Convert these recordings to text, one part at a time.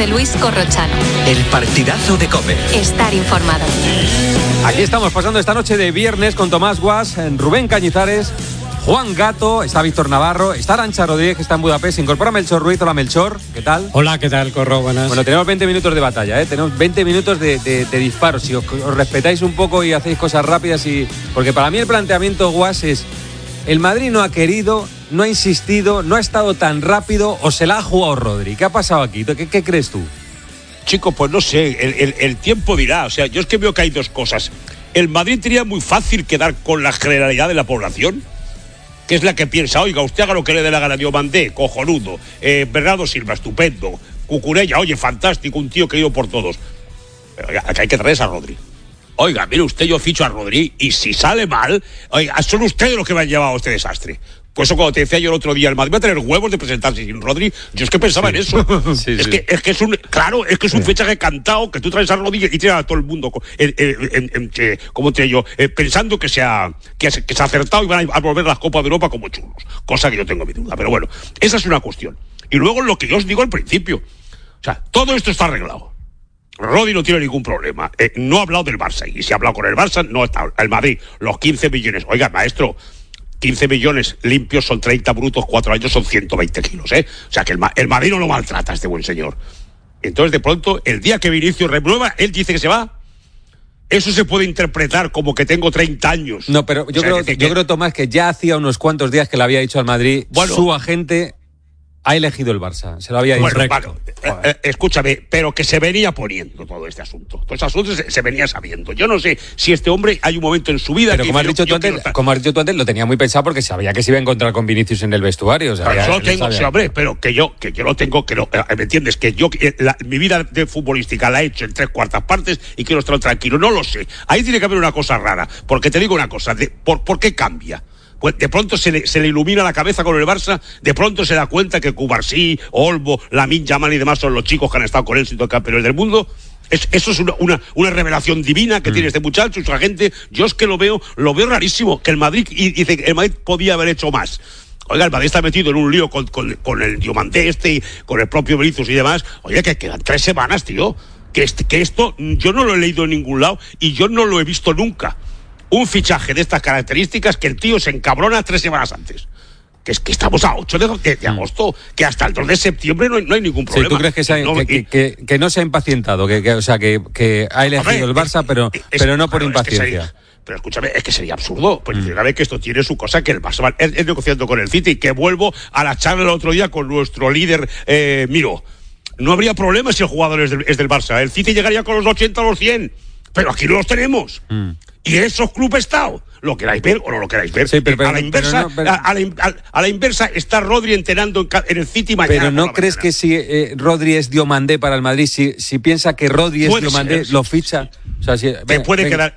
José Luis Corrochano. El partidazo de COPE. Estar informado. Aquí estamos pasando esta noche de viernes con Tomás Guas, Rubén Cañizares, Juan Gato, está Víctor Navarro, está Arantxa Rodríguez, que está en Budapest, se incorpora Melchor Ruiz. Hola Melchor, ¿qué tal? Hola, ¿qué tal, Corro? Buenas. Bueno, tenemos 20 minutos de batalla, tenemos 20 minutos de disparos. Si os respetáis un poco y hacéis cosas rápidas, porque para mí el planteamiento, Guas, es: el Madrid no ha querido, no ha insistido, no ha estado tan rápido, o se la ha jugado Rodri. ¿Qué ha pasado aquí? ¿Qué crees tú? Chico, pues no sé, el tiempo dirá. O sea, yo es que veo que hay dos cosas. El Madrid tenía muy fácil quedar con la generalidad de la población, que es la que piensa: oiga, usted haga lo que le dé la gana. Diomandé, cojonudo, Bernardo Silva, estupendo, Cucurella, oye, fantástico, un tío querido por todos. Pero oiga, hay que traer a Rodri. Oiga, mire usted, yo ficho a Rodri y si sale mal, oiga, son ustedes los que me han llevado a este desastre. Por eso cuando te decía yo el otro día, el Madrid va a tener huevos de presentarse sin Rodri, yo es que pensaba en eso. Es que es un fichaje cantado, que tú traes a Rodri y tiras a todo el mundo, como te digo, pensando que se ha acertado y van a volver las Copas de Europa como chulos. Cosa que yo tengo mi duda, pero bueno, esa es una cuestión. Y luego lo que yo os digo al principio, o sea, todo esto está arreglado. Rodri no tiene ningún problema. No ha hablado del Barça, y si ha hablado con el Barça, no está. El Madrid, los 15 millones. Oiga, maestro, 15 millones limpios son 30 brutos, 4 años son 120 kilos, O sea que el Madrid no lo maltrata, este buen señor. Entonces, de pronto, el día que Vinicius renueva, él dice que se va. Eso se puede interpretar como que tengo 30 años. No, pero yo creo, Tomás, que ya hacía unos cuantos días que le había dicho al Madrid, bueno, su agente ha elegido el Barça, se lo había dicho. Bueno, escúchame, pero que se venía poniendo todo este asunto. Todo este asunto se venía sabiendo. Yo no sé si este hombre hay un momento en su vida... Pero como has dicho tú antes, lo tenía muy pensado porque sabía que se iba a encontrar con Vinicius en el vestuario. O sea, pero yo lo tengo, sí, hombre, pero que yo lo tengo, ¿me entiendes? Que yo mi vida de futbolística la he hecho en 3/4 partes y quiero estar tranquilo. No lo sé. Ahí tiene que haber una cosa rara. Porque te digo una cosa, ¿por qué cambia? Pues de pronto se le ilumina la cabeza con el Barça, de pronto se da cuenta que Cubarsí, Olmo, Lamine Yamal y demás son los chicos que han estado con él siendo campeones del mundo. Eso es una revelación divina que tiene este muchacho y su agente. Yo es que lo veo rarísimo, que el Madrid, y dice que el Madrid podía haber hecho más. Oiga, el Madrid está metido en un lío con el Diomandé y con el propio Vinicius y demás. Oye, que quedan 3 semanas, tío. Que esto yo no lo he leído en ningún lado y yo no lo he visto nunca. Un fichaje de estas características que el tío se encabrona 3 semanas antes. Que es que estamos a 8 de agosto, que hasta el 2 de septiembre no hay ningún problema. Sí, ¿tú crees que no se ha impacientado? Que ha elegido el Barça, pero no por impaciencia. Pero escúchame, es que sería absurdo. Pues a ver, que esto tiene su cosa, que el Barça es negociando con el City, que vuelvo a la charla el otro día con nuestro líder, Miro. No habría problema si el jugador es del Barça. El City llegaría con los 80 o los 100. Pero aquí no los tenemos. Y esos clubes Estado, lo queráis ver o no lo queráis ver. Sí, pero a la inversa está Rodri entrenando en el City mañana. Pero ¿no crees que si Rodri es Diomandé para el Madrid, si piensa que Rodri es Diomandé, lo ficha? O sea, te puede quedar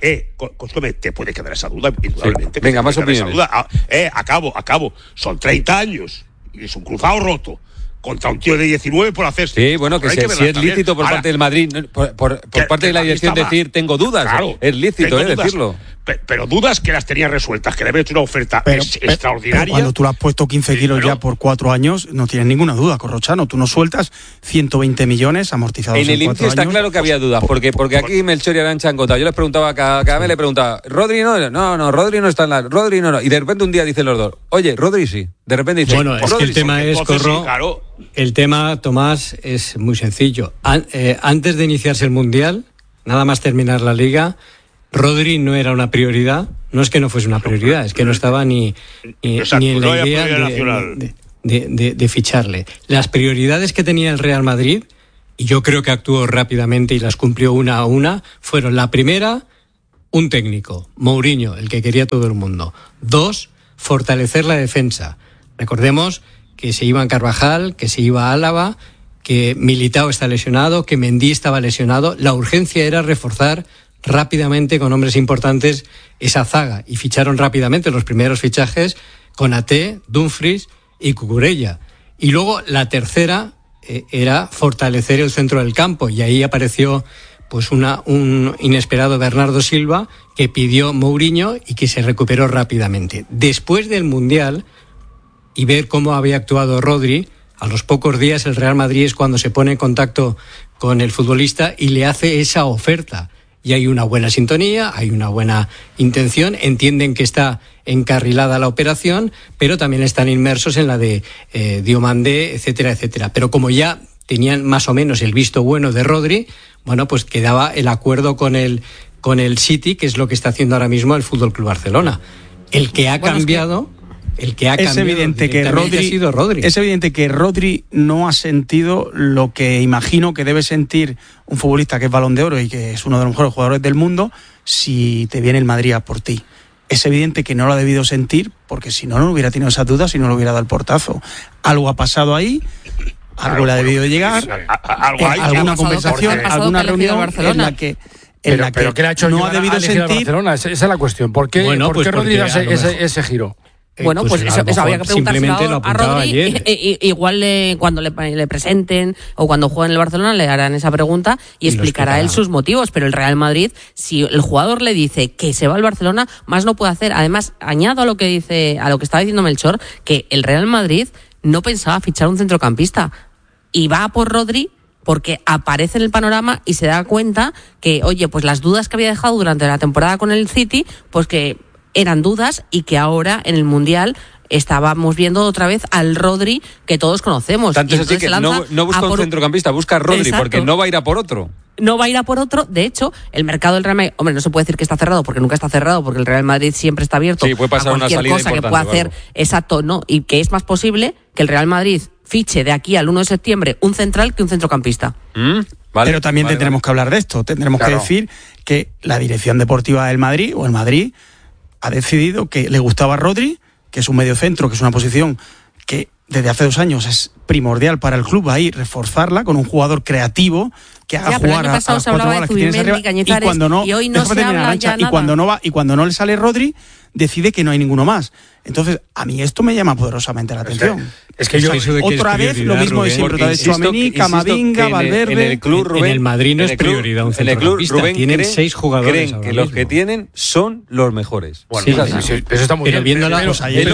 esa duda, indudablemente. Sí. Venga, más opiniones. Acabo. Son 30 años y es un cruzado roto contra un tío de 19 por hacerse. Sí, bueno, que si es lícito por parte del Madrid, por parte de la dirección decir tengo dudas, claro, es lícito decirlo. Pero dudas que las tenía resueltas, que le había hecho una oferta extraordinaria. Pero cuando tú le has puesto 15 kilos ya por 4 años, no tienes ninguna duda, Corrochano. Tú no sueltas 120 millones amortizados en 4 años. En el inicio está claro que había dudas, porque aquí Melchor y Arantxa han contado. Yo les preguntaba, cada vez le preguntaba, Rodri no, Rodri no está en la... Rodri no. Y de repente un día dicen los dos, oye, Rodri sí. De repente dicen... Bueno, es que el tema es, Corro, claro. El tema, Tomás, es muy sencillo. Antes de iniciarse el Mundial, nada más terminar la Liga... Rodri no era una prioridad, no es que no fuese una prioridad, es que no estaba ni en la idea de ficharle. Las prioridades que tenía el Real Madrid, y yo creo que actuó rápidamente y las cumplió una a una, fueron: la primera, un técnico, Mourinho, el que quería todo el mundo. 2, fortalecer la defensa. Recordemos que se iba Carvajal, que se iba Álava, que Militao está lesionado, que Mendy estaba lesionado. La urgencia era reforzar rápidamente con hombres importantes esa zaga, y ficharon rápidamente los primeros fichajes: Konaté, Dumfries y Cucurella. Y luego la tercera era fortalecer el centro del campo, y ahí apareció pues un inesperado Bernardo Silva que pidió Mourinho y que se recuperó rápidamente. Después del Mundial y ver cómo había actuado Rodri, A los pocos días el Real Madrid es cuando se pone en contacto con el futbolista y le hace esa oferta. Y hay una buena sintonía, hay una buena intención, entienden que está encarrilada la operación, pero también están inmersos en la de Diomandé, etcétera, etcétera. Pero como ya tenían más o menos el visto bueno de Rodri, bueno, pues quedaba el acuerdo con el City, que es lo que está haciendo ahora mismo el Fútbol Club Barcelona. El que ha cambiado... Es evidente que Rodri no ha sentido lo que imagino que debe sentir un futbolista que es Balón de Oro y que es uno de los mejores jugadores del mundo si te viene el Madrid a por ti. Es evidente que no lo ha debido sentir porque si no hubiera tenido esas dudas y no le hubiera dado el portazo. Algo ha pasado ahí, algo le ha debido llegar, alguna conversación, alguna reunión en la que... Pero ¿qué le ha hecho no ha debido sentir Barcelona? Esa es la cuestión. ¿Por qué Rodri da ese giro? Bueno, pues eso había que preguntárselo a Rodri. Igual cuando le presenten o cuando juegue en el Barcelona le harán esa pregunta y explicará él sus motivos. Pero el Real Madrid, si el jugador le dice que se va al Barcelona, más no puede hacer. Además, añado a lo que estaba diciendo Melchor, que el Real Madrid no pensaba fichar un centrocampista y va por Rodri porque aparece en el panorama y se da cuenta que, oye, pues las dudas que había dejado durante la temporada con el City, pues que eran dudas y que ahora en el Mundial estábamos viendo otra vez al Rodri que todos conocemos. Tanto es así que no busca un centrocampista, busca a Rodri. Exacto. Porque no va a ir a por otro. No va a ir a por otro. De hecho, el mercado del Real Madrid, hombre, no se puede decir que está cerrado porque nunca está cerrado, porque el Real Madrid siempre está abierto puede pasar a cualquier cosa que pueda hacer. Exacto, no. Y que es más posible que el Real Madrid fiche de aquí al 1 de septiembre un central que un centrocampista. Vale, pero también tendremos que hablar de esto. Tendremos que decir que la dirección deportiva del Madrid o el Madrid ha decidido que le gustaba a Rodri, que es un mediocentro, que es una posición que desde hace 2 años es primordial para el club, ahí reforzarla con un jugador creativo que haga jugar a las 4 bolas que tienes arriba, y cuando no, y hoy no se habla ya nada. Y cuando no le sale Rodri, decide que no hay ninguno más. Entonces, a mí esto me llama poderosamente la atención. Es que yo otra vez lo mismo de siempre. Te ha dicho Tchouaméni, Camavinga, Valverde. En el club, Rubén, en el Madrid no es prioridad un centrocampista. Tienen 6 jugadores. Creen que los que tienen son los mejores. Bueno, eso está muy bien. Viendo las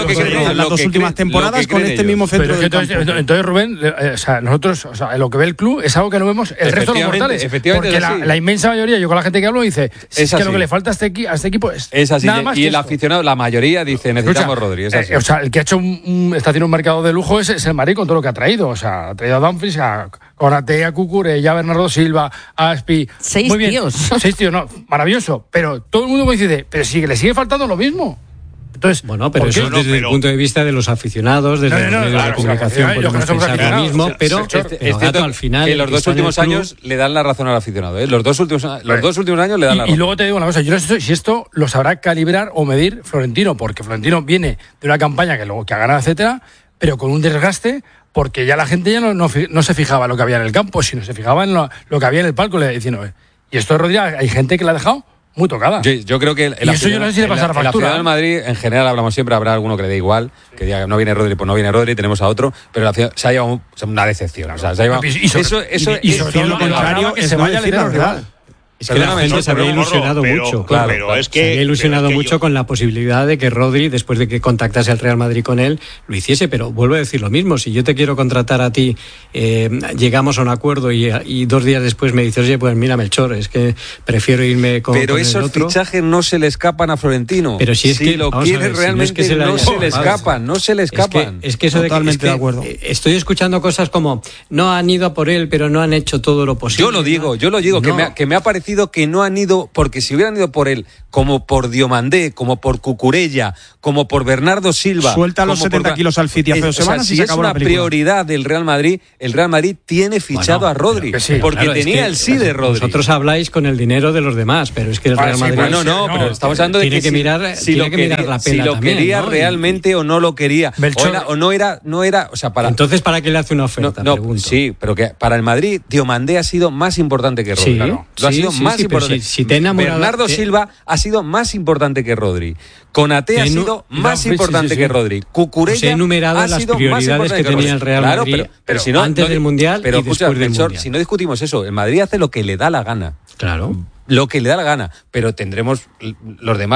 dos últimas temporadas con este mismo centro del campo. Entonces, Rubén, nosotros, lo que ve el club es algo que no vemos el resto de los mortales. Porque la inmensa mayoría, yo con la gente que hablo, dice es que lo que le falta a este equipo es así. nada más. Y el aficionado, la mayoría dice necesitamos Rodri. El que ha hecho está haciendo un mercado de lujo es el Madrid con todo lo que ha traído. O sea, ha traído a Dumfries, a Konaté, a Cucurella, a Bernardo Silva, a Aspi. 6 tíos. 6 tíos, no, maravilloso. Pero todo el mundo coincide, pero sí que le sigue faltando lo mismo. Entonces, bueno, pero eso es desde el punto de vista de los aficionados, desde los medios de comunicación, podemos pensar lo mismo, pero al final... Que los 2 últimos años le dan la razón al aficionado, ¿eh? Los dos últimos años le dan la razón. Y luego te digo una cosa, yo no sé si esto lo sabrá calibrar o medir Florentino, porque Florentino viene de una campaña que ha ganado, etcétera, pero con un desgaste, porque ya la gente ya no se fijaba en lo que había en el campo, sino se fijaba en lo que había en el palco, diciendo, y esto de Rodríguez, hay gente que la ha dejado muy tocada. Yo creo que y eso yo no sé si le pasará factura. La ciudad del Madrid, en general, hablamos siempre, habrá alguno que le dé igual, que diga no viene Rodri, pues no viene Rodri, tenemos a otro, pero la ciudad se ha llevado una decepción. Claro. O sea, se ha llevado, y sobre todo lo contrario, que se vaya al entero rival. Es que la gente se había ilusionado mucho. Claro, pero es que, se había ilusionado mucho con la posibilidad de que Rodri, después de que contactase al Real Madrid con él, lo hiciese. Pero vuelvo a decir lo mismo. Si yo te quiero contratar a ti, llegamos a un acuerdo y 2 días después me dices, oye, pues mira, Melchor, es que prefiero irme con el otro. Pero esos fichajes no se le escapan a Florentino. Pero si es que lo quiere realmente, no se le escapan. Es que eso totalmente de acuerdo. Estoy escuchando cosas como, no han ido a por él, pero no han hecho todo lo posible. Yo lo digo, no. que me ha parecido que no han ido, porque si hubieran ido por él, como por Diomandé, como por Cucurella, como por Bernardo Silva... Suelta los 70 kilos al City hace 2 semanas y se acabó la película. Si es una prioridad del Real Madrid, el Real Madrid tiene fichado a Rodri, porque tenía el sí de Rodri. Vosotros habláis con el dinero de los demás, pero es que el Real Madrid... pero estamos hablando de que mirar la pena si lo también, quería ¿no? realmente o no lo quería, o no era, o sea, para... Entonces, ¿para qué le hace una oferta? Sí, pero que para el Madrid, Diomandé ha sido más importante que Rodri. Lo ha sido más importante. Si te enamorado, Bernardo Silva ha sido más importante que Rodri. Konaté ha sido más importante que Rodri. Cucurella he enumerado ha las sido prioridades que tenía el Real Madrid pero si no, antes del Mundial y después del Mundial. Si no discutimos eso, el Madrid hace lo que le da la gana. Claro. Lo que le da la gana, pero tendremos los demás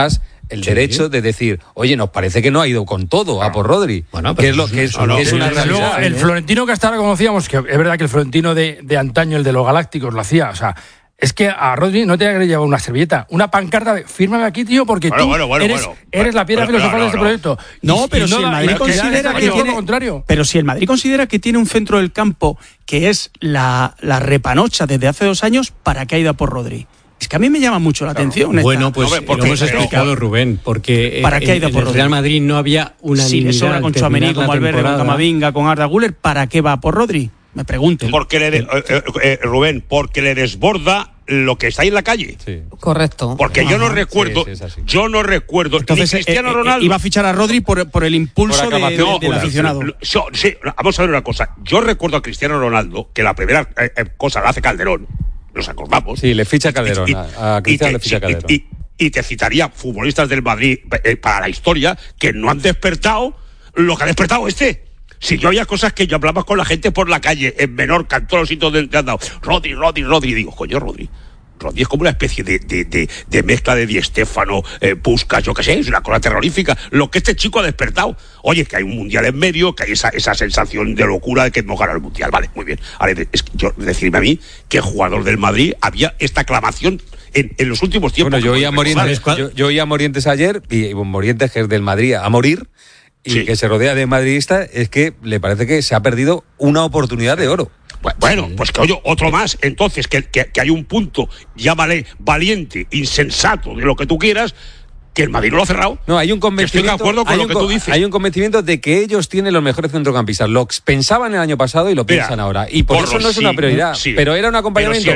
el derecho de decir, oye, nos parece que no ha ido con todo a por Rodri. Bueno, que es lo que es una realidad. Luego, el Florentino que hasta ahora conocíamos, que es verdad que el Florentino de antaño, el de los Galácticos, lo hacía, o sea, es que a Rodri no tenía que llevar una servilleta, una pancarta de fírmame aquí, tío, porque eres la piedra filosofal de este proyecto. No, pero si el Madrid considera que tiene contrario. Pero si el Madrid considera que tiene un centro del campo que es la repanocha desde hace 2 años, ¿para qué ha ido a por Rodri? Es que a mí me llama mucho la atención. Bueno, pues lo hemos explicado, Rubén, porque ¿para qué ha ido por el Real Madrid no había unanimidad. Si le sobra con Tchouaméni, con Valverde, con Camavinga, con Arda Güler, ¿para qué va por Rodri? Me pregunto. Porque Rubén, porque le desborda lo que está ahí en la calle. Sí. Correcto. Porque yo no recuerdo, Entonces, ni Cristiano Ronaldo iba a fichar a Rodri por el impulso del aficionado. Sí, vamos a ver una cosa. Yo recuerdo a Cristiano Ronaldo que la primera cosa la hace Calderón. Nos acordamos. Sí, le ficha Calderón. A Cristiano le ficha Calderón. Y te citaría futbolistas del Madrid para la historia que no han despertado lo que ha despertado este. Si yo había cosas que yo hablaba con la gente por la calle, en Menorca, en todos los sitios donde han dado, Rodri, digo, coño, Rodri es como una especie de mezcla de Di Stéfano, Puskás, yo qué sé, es una cosa terrorífica. Lo que este chico ha despertado. Oye, que hay un mundial en medio, que hay esa sensación de locura de que no gana el mundial. Vale, muy bien. Ahora, decirme a mí que jugador del Madrid había esta aclamación en los últimos tiempos. Bueno, yo oí a Morientes ayer, y Morientes, que es del Madrid a morir, y que se rodea de madridistas, es que le parece que se ha perdido una oportunidad de oro. Bueno, pues que oye, otro más. Entonces, que hay un punto, llámale valiente, insensato, de lo que tú quieras, que el Madrid no lo ha cerrado. No, hay un convencimiento. Estoy de acuerdo con lo que tú dices. Hay un convencimiento de que ellos tienen los mejores centrocampistas. Lo pensaban el año pasado y lo piensan ahora. Y por eso no es una prioridad. Sí, pero era un acompañamiento.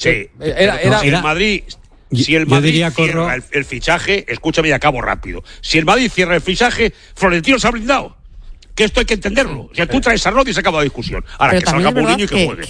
Si el Madrid cierra el fichaje, escúchame y acabo rápido. Si el Madrid cierra el fichaje, Florentino se ha blindado. Que esto hay que entenderlo. O sea, tú traes a Rodri y se acaba la discusión. Ahora, pero que salga Mourinho y que juegue.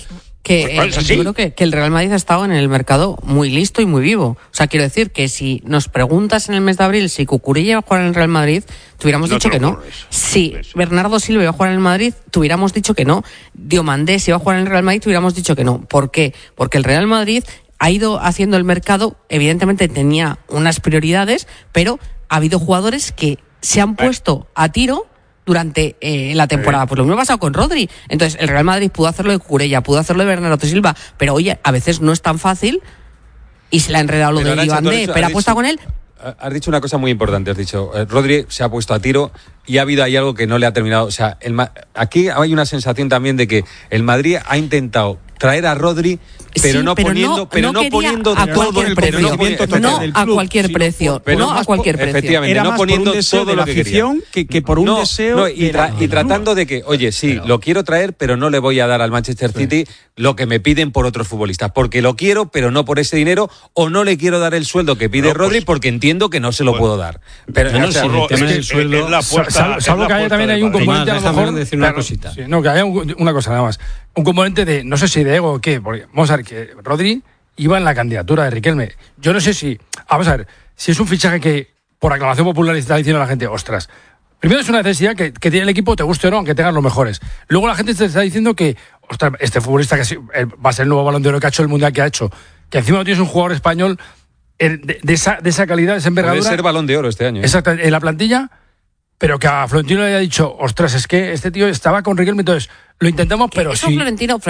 Yo creo que el Real Madrid ha estado en el mercado muy listo y muy vivo. O sea, quiero decir que si nos preguntas en el mes de abril si Cucurella iba a jugar en el Real Madrid, te hubiéramos dicho que no. Si Bernardo Silva iba a jugar en el Madrid, te hubiéramos dicho que no. Diomandé si iba a jugar en el Real Madrid, te hubiéramos dicho que no. ¿Por qué? Porque el Real Madrid ha ido haciendo el mercado, evidentemente tenía unas prioridades, pero ha habido jugadores que se han puesto a tiro durante la temporada. Pues lo mismo ha pasado con Rodri. Entonces, el Real Madrid pudo hacerlo de Cucurella, pudo hacerlo de Bernardo Silva, pero oye, a veces no es tan fácil y se le ha enredado lo de Diomandé, pero apuesta con él. Has dicho una cosa muy importante, has dicho, Rodri se ha puesto a tiro y ha habido ahí algo que no le ha terminado. O sea, aquí hay una sensación también de que el Madrid ha intentado traer a Rodri, pero no poniendo a cualquier precio. No a cualquier precio. No a cualquier precio. Efectivamente, era no más poniendo por un deseo todo de la lo que afición que por un deseo. Y tratando de que, oye, sí, lo quiero traer, pero no le voy a dar al Manchester City lo que me piden por otros futbolistas, porque lo quiero, pero no por ese dinero, o no le quiero dar el sueldo que pide Rodri porque entiendo que no se lo puedo dar. Pero no, si el tema del sueldo, salvo que haya también hay un componente, a lo mejor decir una cosita. No, que haya una cosa nada más. Un componente de, no sé si de ego o qué, porque vamos a ver que Rodri iba en la candidatura de Riquelme. Yo no sé si, vamos a ver, si es un fichaje que por aclamación popular le está diciendo a la gente, ostras, primero es una necesidad que tiene el equipo, te guste o no, aunque tengas los mejores. Luego la gente te está diciendo que, ostras, este futbolista que va a ser el nuevo Balón de Oro que ha hecho, el Mundial que ha hecho, que encima no tienes un jugador español de esa calidad, de esa envergadura. Puede ser Balón de Oro este año. Exacto, en la plantilla, pero que a Florentino le haya dicho, ostras, es que este tío estaba con Riquelme, entonces lo intentamos, pero sí. Florentino,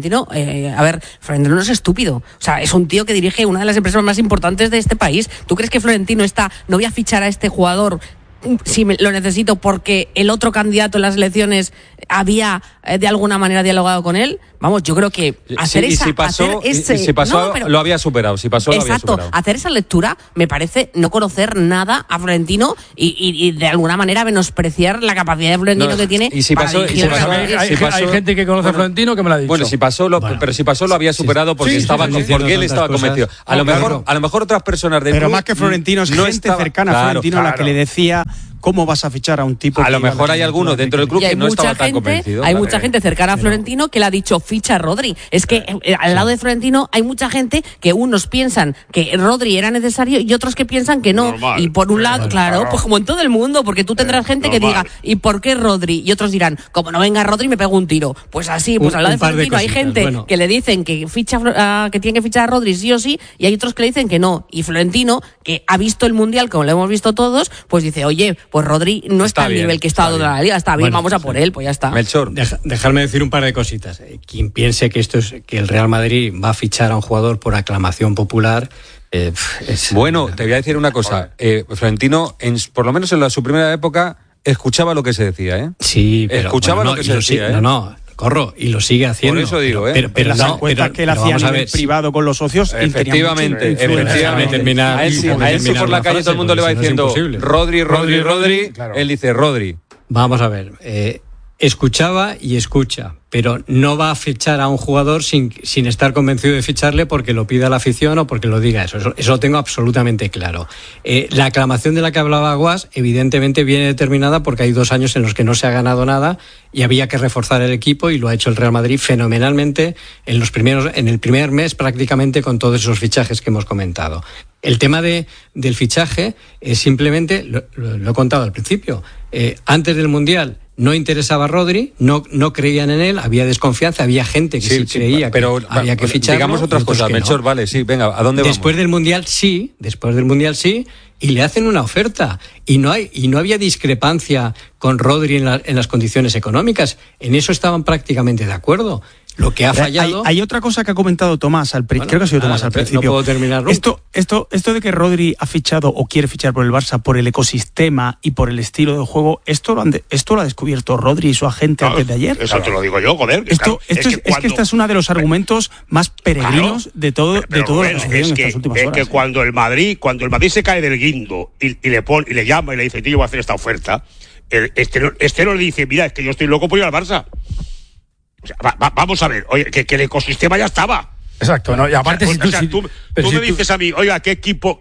a ver, Florentino no es estúpido. O sea, es un tío que dirige una de las empresas más importantes de este país. ¿Tú crees que Florentino no voy a fichar a este jugador si lo necesito porque el otro candidato en las elecciones había de alguna manera dialogado con él? Vamos, yo creo que si pasó, lo había superado. Si pasó, exacto, lo había superado. Hacer esa lectura me parece no conocer nada a Florentino y de alguna manera menospreciar la capacidad de Florentino que tiene. Y si pasó, hay gente que conoce a Florentino que me lo ha dicho. Bueno, pero si pasó lo había superado porque porque él estaba convencido. A lo mejor otras personas del pero más que Florentino es gente cercana a Florentino la que le decía ¿cómo vas a fichar a un tipo? A lo mejor hay algunos dentro del club que no estaba tan convencido. Hay mucha gente cercana a Florentino que le ha dicho ficha a Rodri. Es que al lado de Florentino hay mucha gente que unos piensan que Rodri era necesario y otros que piensan que no. Normal. Y por un lado, claro, pues como en todo el mundo, porque tú tendrás gente que diga, ¿y por qué Rodri? Y otros dirán, como no venga Rodri me pego un tiro. Pues así, pues al lado de Florentino hay gente que le dicen que que tiene que fichar a Rodri sí o sí, y hay otros que le dicen que no. Y Florentino, que ha visto el Mundial como lo hemos visto todos, pues dice, oye, pues Rodri no está al nivel que está de la Liga, está bien, bueno, vamos a por él, pues ya está. Melchor, dejarme decir un par de cositas. Quien piense que que el Real Madrid va a fichar a un jugador por aclamación popular. Bueno, te voy a decir una cosa. Florentino, por lo menos en su primera época, escuchaba lo que se decía, ¿eh? Sí, pero escuchaba lo que se decía, ¿eh? Corro, y lo sigue haciendo. Por eso digo, pero las encuestas que él hacía a nivel privado con los socios, efectivamente. A él si por la calle todo el mundo le va diciendo Rodri, claro. Él dice Rodri. Vamos a ver, escuchaba y escucha, pero no va a fichar a un jugador sin estar convencido de ficharle porque lo pida la afición o porque lo diga eso lo tengo absolutamente claro. La aclamación de la que hablaba Guas evidentemente viene determinada porque hay 2 años en los que no se ha ganado nada y había que reforzar el equipo, y lo ha hecho el Real Madrid fenomenalmente en el primer mes prácticamente, con todos esos fichajes que hemos comentado. El tema del fichaje es simplemente, lo he contado al principio, antes del Mundial no interesaba a Rodri, no creían en él, había desconfianza, había gente que sí creía pero que había que ficharlo. Digamos otras cosas, Melchor, no. Vale, sí, venga, ¿a dónde vamos? Después del Mundial sí, y le hacen una oferta, y no había discrepancia con Rodri en las condiciones económicas, en eso estaban prácticamente de acuerdo. Lo que ha fallado... Hay otra cosa que ha comentado Tomás, creo que ha sido Tomás al principio. No puedo terminar nunca. Esto de que Rodri ha fichado o quiere fichar por el Barça por el ecosistema y por el estilo de juego, esto lo ha descubierto Rodri y su agente antes de ayer. Eso te lo digo yo, joder. Es que esta es uno de los argumentos más peregrinos de todo lo que sucedió en estas últimas horas. Es que cuando el Madrid se cae del guindo y le llama y le dice, tío, yo voy a hacer esta oferta, este no le dice, mira, es que yo estoy loco por ir al Barça. O sea, vamos a ver, oye, que el ecosistema ya estaba. Exacto, ¿no? Y aparte, tú me dices a mí, oiga, ¿qué equipo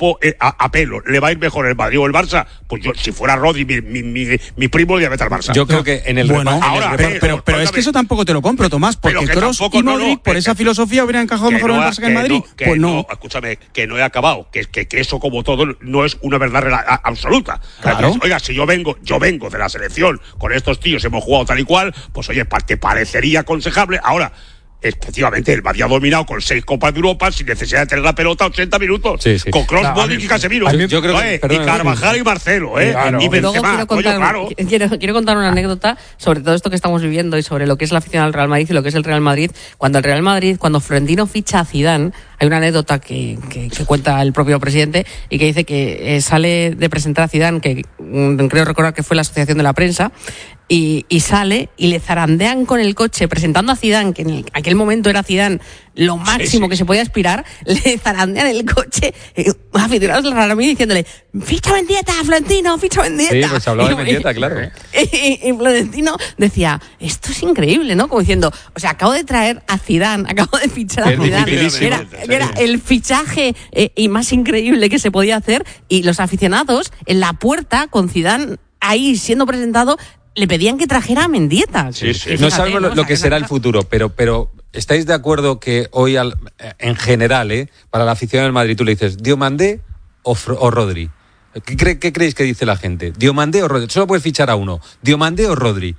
a pelo le va a ir mejor, el Madrid o el Barça? Pues yo, si fuera Rodri, mi primo le iba a meter al Barça. Yo creo que en el pero es que eso tampoco te lo compro, Tomás, porque Kroos y Modric, por esa filosofía, hubieran encajado mejor en el Barça que en Madrid. Pues no. Escúchame, que no he acabado, que eso, como todo, no es una verdad absoluta. Claro. Oiga, si yo vengo de la selección, con estos tíos hemos jugado tal y cual, pues oye, te parecería aconsejable. Ahora, efectivamente, el Madrid ha dominado con 6 Copas de Europa sin necesidad de tener la pelota 80 minutos. Sí. Con Kroos, Modric y Casemiro. Yo creo que, y Carvajal y Marcelo. Claro. Y Benzema. Quiero contar una anécdota sobre todo esto que estamos viviendo y sobre lo que es la afición al Real Madrid y lo que es el Real Madrid. Cuando Florentino ficha a Zidane, hay una anécdota que cuenta el propio presidente y que dice que sale de presentar a Zidane, que creo recordar que fue la Asociación de la Prensa, y sale y le zarandean con el coche presentando a Zidane, que en aquel momento era Zidane lo máximo que se podía aspirar, le zarandean el coche aficionados del Real Madrid diciéndole, ficha Mendieta, Florentino, ficha Mendieta. Sí, pues hablaba de Mendieta, claro. Y Florentino decía, esto es increíble, ¿no? Como diciendo, o sea, acabo de traer a Zidane, acabo de fichar a Zidane, era el fichaje y más increíble que se podía hacer, y los aficionados en la puerta con Zidane ahí siendo presentado le pedían que trajera a Mendieta. Sí. No sabemos lo que será el futuro, pero ¿estáis de acuerdo que hoy, en general, para la afición del Madrid, tú le dices Diomandé o Rodri? ¿Qué creéis que dice la gente? ¿Diomandé o Rodri? Solo puedes fichar a uno. ¿Diomandé o Rodri?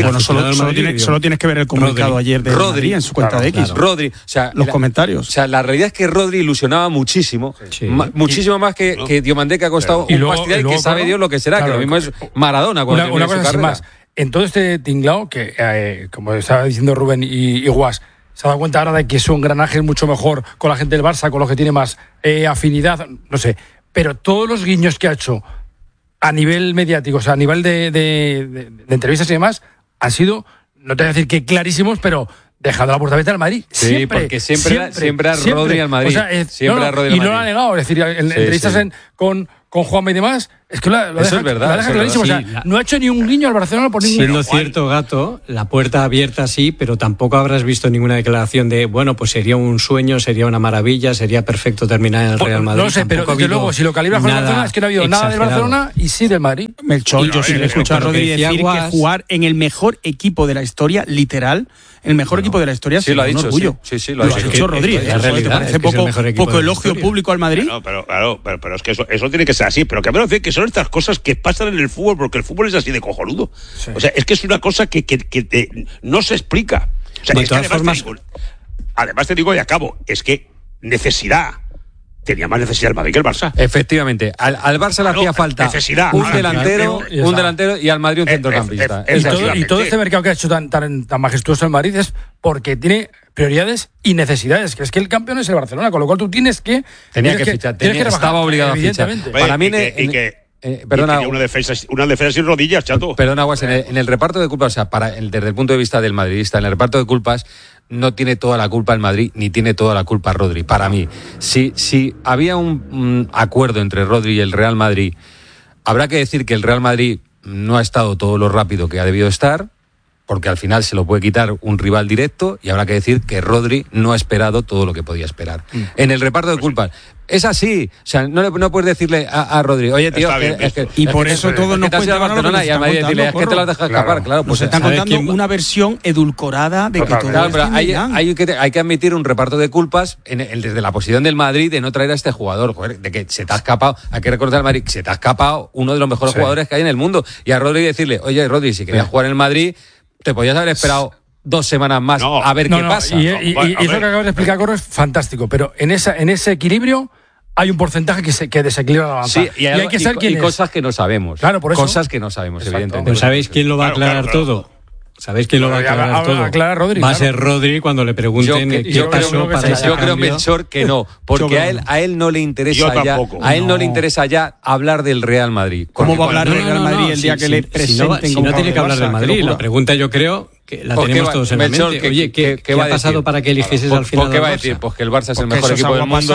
Solo tienes que ver el comunicado ayer de Rodri en su cuenta de X. Claro. Rodri, o sea, los comentarios. O sea, la realidad es que Rodri ilusionaba muchísimo, muchísimo más que Diomandé, que ha costado un pastizal y que sabe Dios lo que será, que lo mismo es Maradona cuando una cosa sin más. En todo este tinglao, que como estaba diciendo Rubén y Guas, se ha dado cuenta ahora de que su engranaje es mucho mejor con la gente del Barça, con los que tiene más afinidad, no sé. Pero todos los guiños que ha hecho a nivel mediático, o sea, a nivel de entrevistas y demás, han sido, no te voy a decir que clarísimos, pero dejando la puerta abierta al Madrid. Sí, porque siempre a Rodri al Madrid. O sea, siempre a Rodri al Madrid. Y no lo ha negado. Es decir, en entrevistas con con Juanma y demás, es que eso es verdad, deja clarísimo. Sí, o sea, no ha hecho ni un guiño al Barcelona por ningún Siendo cierto, Gato, la puerta abierta sí, pero tampoco habrás visto ninguna declaración de, bueno, pues sería un sueño, sería una maravilla, sería perfecto terminar en el Real Madrid. No sé, pero desde luego, si lo calibras con el Barcelona, es que no ha habido nada del Barcelona y sí del Madrid. Melchor, yo sí le he escuchado a Rodri decir que jugar en el mejor equipo de la historia, literal, el mejor equipo de la historia, sí lo ha dicho, orgullo. Sí, lo ha dicho Rodri. ¿Te parece poco elogio público al Madrid? No, pero es que eso tiene que ser así. Pero que me parece que son estas cosas que pasan en el fútbol, porque el fútbol es así de cojonudo. Sí. O sea, es que es una cosa que no se explica. O sea, de todas formas, además te digo y acabo, es que tenía más necesidad el Madrid que el Barça. Efectivamente, al Barça le hacía falta un delantero y al Madrid un centrocampista. Y todo este mercado que ha hecho tan majestuoso el Madrid es porque tiene prioridades y necesidades, que es que el campeón es el Barcelona, con lo cual tú tienes que fichar, estaba obligado a fichar. Para mí perdona, una defensa sin rodillas, chato. Perdona, Guas, en el reparto de culpas, o sea, desde el punto de vista del madridista, en el reparto de culpas no tiene toda la culpa el Madrid, ni tiene toda la culpa Rodri. Para mí, si había un acuerdo entre Rodri y el Real Madrid, habrá que decir que el Real Madrid no ha estado todo lo rápido que ha debido estar, porque al final se lo puede quitar un rival directo, y habrá que decir que Rodri no ha esperado todo lo que podía esperar. En el reparto de culpas, es así. O sea, no puedes decirle a Rodri, oye, tío, y por eso todos nos cuentan Barcelona y al Madrid decirle, es que te lo has dejado escapar. Claro, pues se están contando una versión edulcorada de que todo claro, pero hay que admitir un reparto de culpas desde la posición del Madrid de no traer a este jugador, joder, de que se te ha escapado. Hay que recordar al Madrid que se te ha escapado uno de los mejores jugadores que hay en el mundo, y a Rodri decirle, oye, Rodri, si querías jugar en el Madrid, te podías haber esperado 2 semanas más a ver qué pasa. Y eso que acabas de explicar, Corro, es fantástico, pero en ese equilibrio hay un porcentaje que desequilibra la balanza. Sí, y hay que saber quién es. Cosas que no sabemos. Claro, por eso. Cosas que no sabemos, evidentemente. Pero ¿sabéis quién lo va a aclarar todo? ¿Sabéis quién lo va a aclarar todo? Rodri, va a ser Rodri cuando le pregunten qué pasó para ese cambio. Yo creo, Melchor, que no, porque a él no le interesa ya hablar del Real Madrid. ¿Cómo va a hablar del Real Madrid el día que le presenten? Si no tiene que hablar del Madrid, la pregunta yo creo que la tenemos todos en la mente. Oye, ¿qué ha pasado para que eligieses al final? ¿Qué va a decir? Pues que el Barça es el mejor equipo del mundo.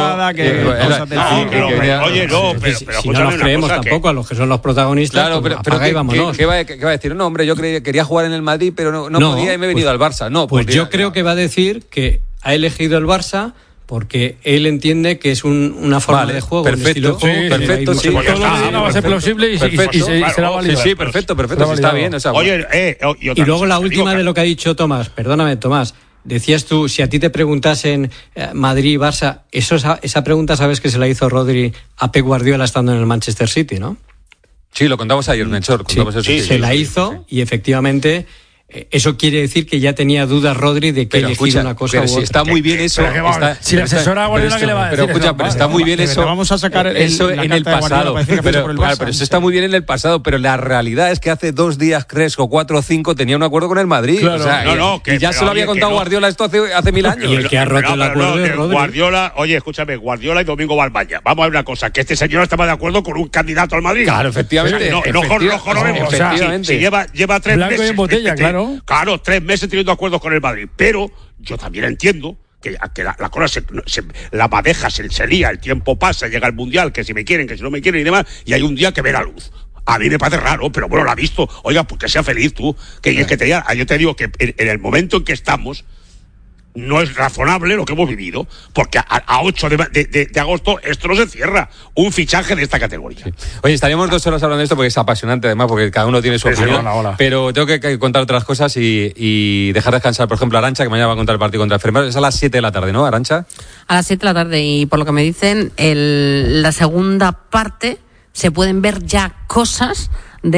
Oye, no, pero si no nos creemos tampoco a los que son los protagonistas, claro, pero apaga y vámonos. ¿Qué va a decir? No, hombre, yo quería jugar en el Madrid, pero no podía y me he venido al Barça. No, pues yo creo que va a decir que ha elegido el Barça porque él entiende que es una forma de juego, perfecto, un estilo de juego. Perfecto, sí. Va a ser plausible y será válido. Sí, perfecto, está bien. Y luego la última de lo que ha dicho Tomás, perdóname, Tomás. Decías tú, si a ti te preguntasen Madrid y Barça, esa pregunta sabes que se la hizo Rodri a Pep Guardiola estando en el Manchester City, ¿no? Sí, lo contamos ayer, Melchor. Se la hizo y efectivamente... Eso quiere decir que ya tenía dudas Rodri de que elegir una cosa u otra. Si está muy bien eso. Si le asesora a Guardiola, ¿qué le va a decir? Pero está muy bien eso. Vamos a sacar eso en el pasado. Pero eso está muy bien en el pasado. Pero la realidad es que hace 2 días, 3 o 4 o 5 tenía un acuerdo con el Madrid. Claro. Y ya se lo había contado Guardiola esto hace 1000 años. Y el que ha roto el acuerdo es Rodri. Guardiola, oye, escúchame, Guardiola y Domingo Balbaña. Vamos a ver una cosa, que este señor estaba de acuerdo con un candidato al Madrid. Claro, efectivamente. No jorobemos. Si lleva 3 meses. Blanco y en botella, claro. Claro, 3 meses teniendo acuerdos con el Madrid, pero yo también entiendo que la cosa la madeja se lía, el tiempo pasa, llega el Mundial, que si me quieren, que si no me quieren y demás, y hay un día que ve la luz. A mí me parece raro, pero bueno, lo ha visto. Oiga, pues que sea feliz tú. Yo te digo que en el momento en que estamos, no es razonable lo que hemos vivido, porque a 8 de agosto esto no se cierra. Un fichaje de esta categoría. Sí. Oye, estaríamos 2 horas hablando de esto porque es apasionante, además, porque cada uno tiene su opinión. Pero tengo que contar otras cosas y dejar descansar, por ejemplo, a Arantxa, que mañana va a contar el partido contra el Fermero. Es a las 7 de la tarde, ¿no, Arantxa? A las 7 de la tarde, y por lo que me dicen, la segunda parte se pueden ver ya cosas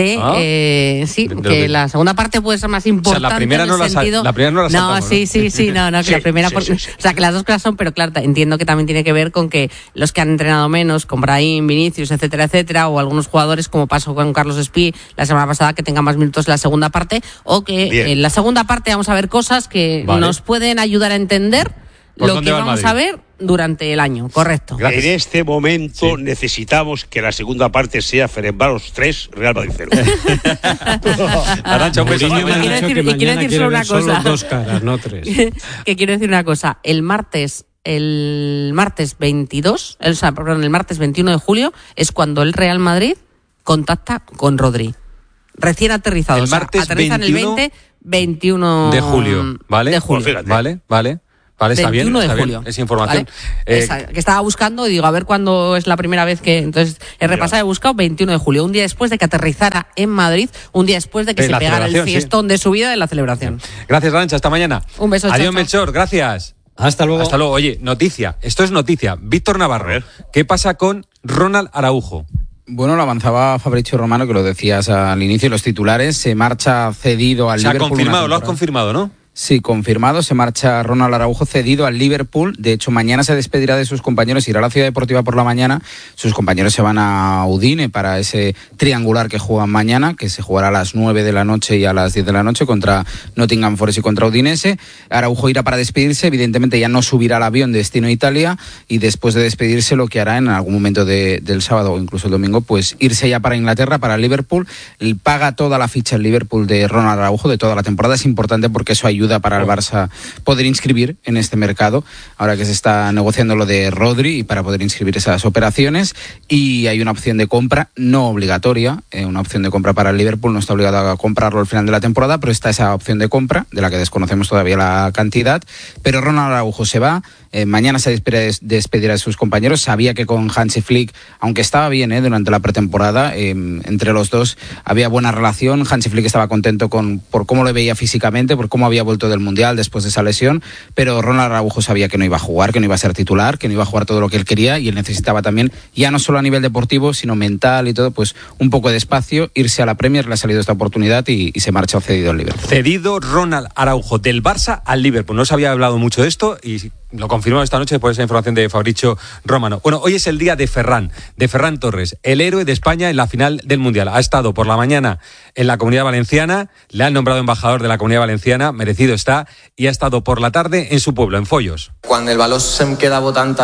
que la segunda parte puede ser más importante. O sea, la primera no la saltamos, no, que la primera, o sea, que las dos cosas son, pero claro, entiendo que también tiene que ver con que los que han entrenado menos, con Brahim, Vinicius, etcétera, o algunos jugadores, como pasó con Carlos Espí la semana pasada, que tengan más minutos en la segunda parte, o que en la segunda parte vamos a ver cosas que nos pueden ayudar a entender lo que vamos a ver durante el año, correcto. Gracias. En este momento necesitamos que la segunda parte sea Ferencváros 3, Real Madrid 0. Arantxa, quiero decir solo una cosa. Solo 2 caras, no 3. Que quiero decir una cosa. El martes el martes 21 de julio es cuando el Real Madrid contacta con Rodri. Recién aterrizado. El martes aterrizan 21 de julio. ¿Vale? De julio. Pues vale, está bien. De está julio. Bien. Es información. ¿Vale? Que estaba buscando y digo, a ver cuándo es la primera vez que... Entonces, he repasado y he buscado 21 de julio, un día después de que aterrizara en Madrid, un día después de que se pegara el fiestón de su vida de la celebración. Gracias, Arantxa, hasta mañana. Un beso, Adiós, chao. Melchor, gracias. Hasta luego. Hasta luego. Oye, noticia. Esto es noticia. Víctor Navarro. ¿Qué pasa con Ronald Araujo? Bueno, lo avanzaba Fabrizio Romano, que lo decías al inicio, los titulares. Se marcha cedido al Liverpool. Se ha confirmado, lo has confirmado, ¿no? Sí, confirmado. Se marcha Ronald Araujo cedido al Liverpool. De hecho, mañana se despedirá de sus compañeros. Irá a la Ciudad Deportiva por la mañana. Sus compañeros se van a Udine para ese triangular que juegan mañana, que se jugará a las 9 de la noche y a las 10 de la noche contra Nottingham Forest y contra Udinese. Araujo irá para despedirse. Evidentemente ya no subirá al avión destino a Italia, y después de despedirse lo que hará en algún momento del sábado o incluso el domingo, pues irse ya para Inglaterra, para el Liverpool. Paga toda la ficha el Liverpool de Ronald Araujo de toda la temporada. Es importante porque eso ayuda para el Barça poder inscribir en este mercado, ahora que se está negociando lo de Rodri, y para poder inscribir esas operaciones. Y hay una opción de compra no obligatoria, una opción de compra para el Liverpool. No está obligado a comprarlo al final de la temporada, pero está esa opción de compra, de la que desconocemos todavía la cantidad. Pero Ronald Araujo se va. Mañana se despedirá de sus compañeros. Sabía que con Hansi Flick, aunque estaba bien durante la pretemporada, entre los dos había buena relación. Hansi Flick estaba contento por cómo lo veía físicamente, por cómo había vuelto del Mundial después de esa lesión, pero Ronald Araujo sabía que no iba a jugar, que no iba a ser titular, que no iba a jugar todo lo que él quería, y él necesitaba también, ya no solo a nivel deportivo, sino mental y todo, pues un poco de espacio, irse a la Premier. Le ha salido esta oportunidad y se marcha cedido al Liverpool. Cedido Ronald Araujo del Barça al Liverpool. No se había hablado mucho de esto y lo confirmamos esta noche por esa información de Fabrizio Romano. Bueno, hoy es el día de Ferran Torres, el héroe de España en la final del Mundial. Ha estado por la mañana en la Comunidad Valenciana, le han nombrado embajador de la Comunidad Valenciana, merecido está, y ha estado por la tarde en su pueblo, en Foios. Cuando el balón se me queda botando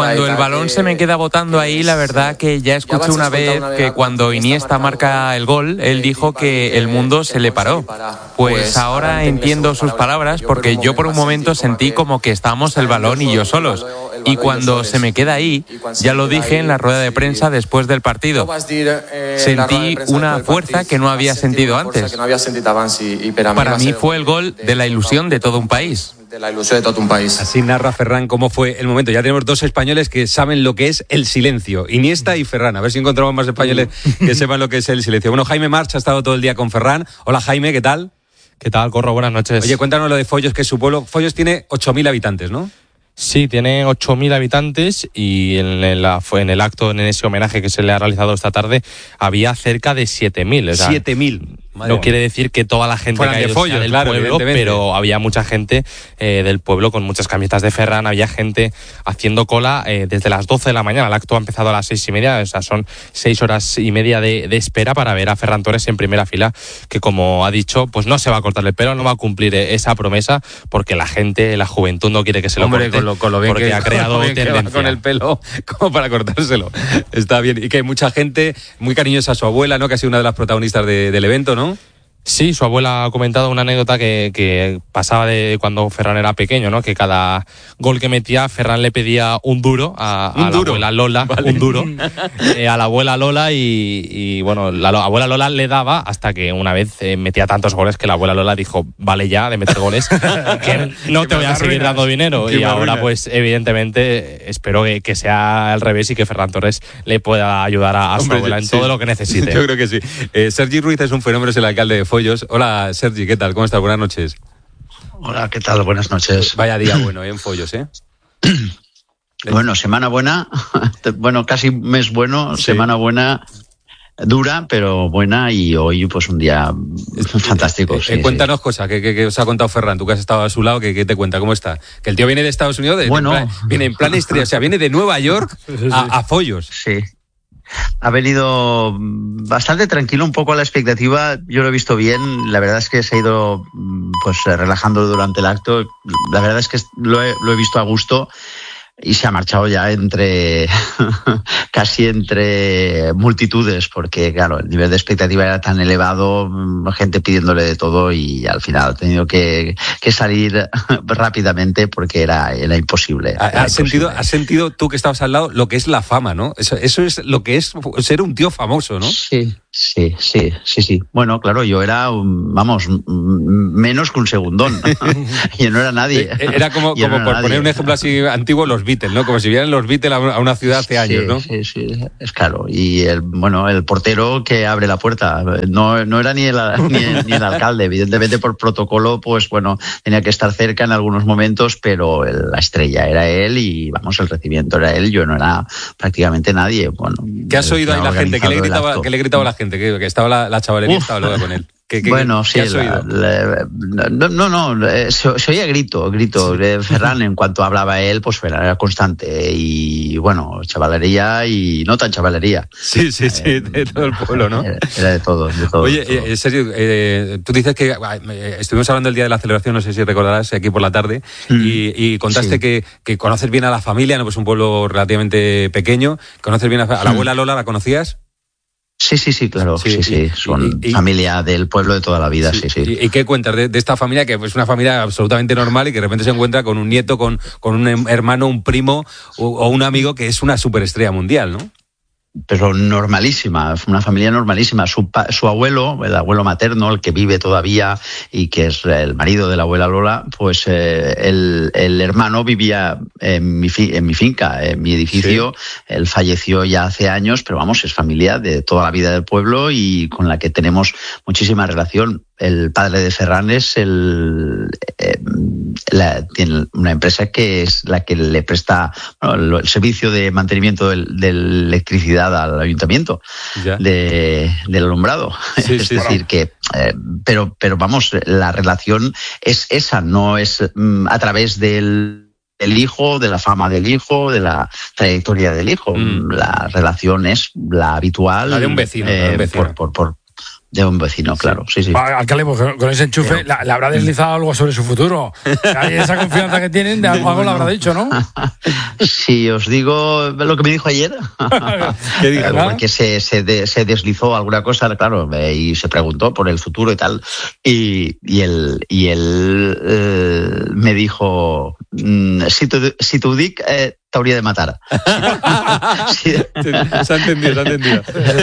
ahí, la verdad que ya escuché una vez que cuando Iniesta marca el gol, él dijo que el mundo se le paró. Pues ahora entiendo sus palabras, porque yo por un momento sentí como que estábamos el balón y yo solos. Y cuando se me queda ahí, ya lo dije en la rueda de prensa después del partido, sentí una fuerza que no había sentido antes. Para mí fue el gol de la ilusión de todo un país. Así narra Ferran cómo fue el momento. Ya tenemos dos españoles que saben lo que es el silencio, Iniesta y Ferran. A ver si encontramos más españoles que sepan lo que es el silencio. Bueno, Jaime March ha estado todo el día con Ferran. Hola, Jaime, ¿qué tal? ¿Qué tal, Corro? Buenas noches. Oye, cuéntanos lo de Foios, que es su pueblo. Foios tiene 8.000 habitantes, ¿no? Sí, tiene 8.000 habitantes, y en el acto, en ese homenaje que se le ha realizado esta tarde, había cerca de 7.000. O sea, 7.000. No quiere decir que toda la gente fueran que ha ido de Foios, del claro, pueblo, pero había mucha gente del pueblo con muchas camisetas de Ferran. Había gente haciendo cola desde las 12 de la mañana. El acto ha empezado a las 6:30, o sea, son 6 horas y media de espera para ver a Ferran Torres en primera fila, que, como ha dicho, pues no se va a cortar el pelo, no va a cumplir esa promesa, porque la gente, la juventud no quiere que se lo corte, con lo bien porque que ha creado tendencia con el pelo como para cortárselo. Está bien. Y que hay mucha gente muy cariñosa a su abuela, ¿no? Que ha sido una de las protagonistas del evento, ¿no? Sí, su abuela ha comentado una anécdota que pasaba de cuando Ferran era pequeño, ¿no? Que cada gol que metía, Ferran le pedía un duro a la abuela Lola, vale. Un duro a la abuela Lola, y bueno, la abuela Lola le daba hasta que una vez metía tantos goles que la abuela Lola dijo, vale ya de meter goles, que no te voy a seguir dando dinero. Y ahora, pues evidentemente, espero que sea al revés y que Ferran Torres le pueda ayudar a su abuela en todo lo que necesite. Yo creo que sí. Sergi Ruiz es un fenómeno, es el alcalde de Foios. Hola, Sergi, ¿qué tal? ¿Cómo estás? Buenas noches. Hola, ¿qué tal? Buenas noches. Vaya día bueno, en Foios, ¿eh? Bueno, semana buena, bueno, casi mes bueno, sí. Semana buena, dura, pero buena, y hoy pues un día fantástico. Cuéntanos cosas, que os ha contado Ferran, tú que has estado a su lado, que te cuenta, ¿cómo está? Que el tío viene de Estados Unidos, viene en plan estrella, o sea, viene de Nueva York a Foios. Sí. Ha venido bastante tranquilo, un poco a la expectativa. Yo lo he visto bien. La verdad es que se ha ido pues relajando durante el acto. La verdad es que lo he visto a gusto. y se ha marchado ya casi entre multitudes, porque claro, el nivel de expectativa era tan elevado, gente pidiéndole de todo, y al final ha tenido que salir rápidamente porque era imposible. ¿Has sentido tú que estabas al lado lo que es la fama, ¿no? Eso es lo que es ser un tío famoso, ¿no? Sí. Bueno, claro, yo era, menos que un segundón. Yo no era nadie. Era como por poner un ejemplo así antiguo, los Beatles, ¿no? Como si vieran los Beatles a una ciudad hace años, ¿no? Sí, es claro. Y el portero que abre la puerta no era ni el alcalde. Evidentemente, por protocolo, pues bueno, tenía que estar cerca en algunos momentos, pero la estrella era él y, el recibimiento era él. Yo no era prácticamente nadie. Bueno, ¿qué has oído ahí la gente? ¿Qué le gritaba a la gente? Que estaba la chavalería, estaba luego con él. Bueno, sí, ¿qué has oído? Se oía grito. Sí. Ferran, en cuanto hablaba él, pues era constante. Y bueno, chavalería y no tan chavalería. Sí, de todo el pueblo, ¿no? Era de todo. Oye, Sergio, tú dices que estuvimos hablando el día de la celebración, no sé si recordarás, aquí por la tarde, y contaste que conoces bien a la familia, ¿no? Pues un pueblo relativamente pequeño. ¿Conoces bien a la abuela Lola? ¿La conocías? Sí, claro. Sí. Son familia del pueblo de toda la vida, sí. ¿Y qué cuentas de esta familia, que es una familia absolutamente normal y que de repente se encuentra con un nieto, con un hermano, un primo o un amigo que es una superestrella mundial, ¿no? Pero normalísima, una familia normalísima. Su abuelo, el abuelo materno, el que vive todavía y que es el marido de la abuela Lola, pues el hermano vivía en mi finca, en mi edificio. Sí. Él falleció ya hace años, pero es familia de toda la vida del pueblo y con la que tenemos muchísima relación. El padre de Ferran tiene una empresa que es la que le presta el servicio de mantenimiento de electricidad al ayuntamiento del alumbrado. Es decir, que pero la relación es esa, no es a través del hijo, de la fama del hijo, de la trayectoria del hijo. La relación es la habitual. La de un vecino. De un vecino, claro, sí. Alcalde, con ese enchufe le habrá deslizado algo sobre su futuro. Esa confianza que tienen, de algo le habrá dicho, ¿no? Si os digo lo que me dijo ayer, ¿qué dijo? Porque se deslizó alguna cosa, claro, y se preguntó por el futuro y tal, y él me dijo, si tu dic t'hauria de matar. Sí. Se ha entendido.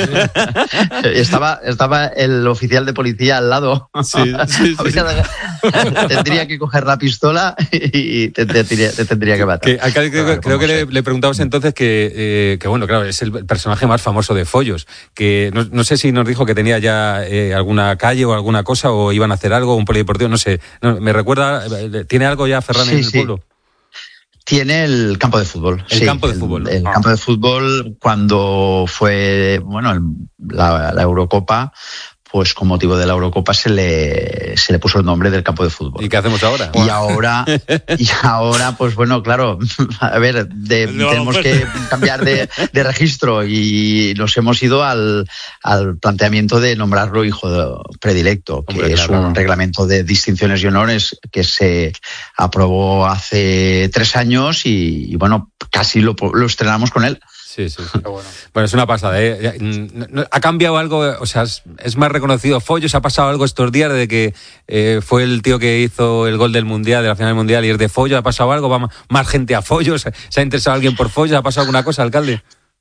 Estaba el oficial de policía al lado. Sí. Tendría que coger la pistola y te tendría que matar. Creo que le preguntabas entonces que bueno, claro, es el personaje más famoso de Follos, que no sé si nos dijo que tenía ya alguna calle o alguna cosa, o iban a hacer algo, un polideportivo, no sé. Me recuerda, ¿tiene algo ya Ferran en el pueblo? Tiene el campo de fútbol. Campo de fútbol. El campo de fútbol, cuando fue la Eurocopa, pues con motivo de la Eurocopa se le puso el nombre del campo de fútbol. ¿Y qué hacemos ahora? Y ahora, pues bueno, claro, a ver, tenemos que cambiar de registro y nos hemos ido al planteamiento de nombrarlo hijo predilecto, que es un reglamento de distinciones y honores que se aprobó hace 3 años y bueno, casi lo estrenamos con él. Sí. Bueno, es una pasada, ¿eh? ¿Ha cambiado algo? O sea, ¿es más reconocido Follos? ¿Ha pasado algo estos días desde que fue el tío que hizo el gol del Mundial, de la final del Mundial, y es de Follos? ¿Ha pasado algo? ¿Va más gente a Follos? ¿Se ha interesado alguien por Follos? ¿Ha pasado alguna cosa, alcalde?